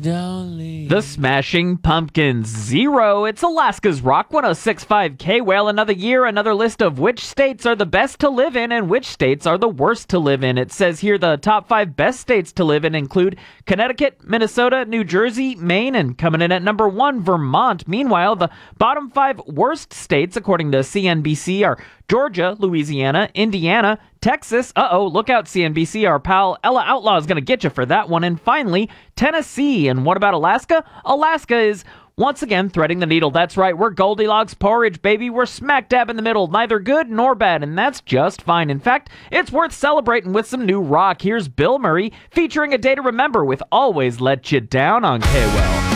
don't leave. The Smashing Pumpkins. 0. It's Alaska's Rock 106.5 K-Whale. Another year, another list of which states are the best to live in and which states are the worst to live in. It says here the top 5 best states to live in include Connecticut, Minnesota, New Jersey, Maine, and coming in at number 1, Vermont. Meanwhile, the bottom 5 worst states, according to CNBC, are Georgia, Louisiana, Indiana, Texas. Look out, CNBC. Our pal Ella Outlaw is going to get you for that one. And finally, Tennessee. And what about Alaska? Alaska is once again threading the needle. That's right. We're Goldilocks porridge, baby. We're smack dab in the middle. Neither good nor bad. And that's just fine. In fact, it's worth celebrating with some new rock. Here's Bill Murray featuring A Day to Remember with Always Let You Down on K-Well.